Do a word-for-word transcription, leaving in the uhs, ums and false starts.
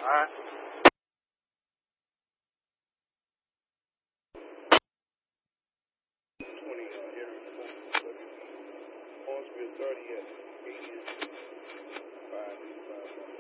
right. twenty, uh, Henry, Lawrenceville thirty at eighty.